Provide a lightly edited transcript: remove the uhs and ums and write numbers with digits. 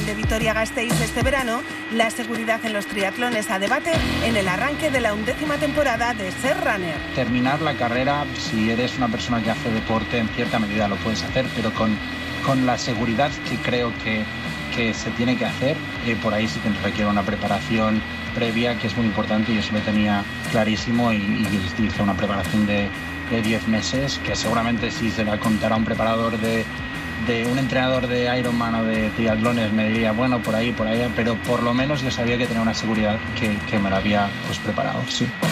de Vitoria-Gasteiz este verano, la seguridad en los triatlones a debate en el arranque de la 11ª temporada de Ser Runner. Terminar la carrera, si eres una persona que hace deporte, en cierta medida lo puedes hacer, pero con la seguridad que creo que se tiene que hacer, por ahí sí que requiere una preparación previa que es muy importante, y eso lo tenía clarísimo y hice una preparación de 10 meses, que seguramente si se la contara a un preparador de un entrenador de Ironman o de triatlones me diría, bueno, por ahí, pero por lo menos yo sabía que tenía una seguridad que me la había preparado, sí.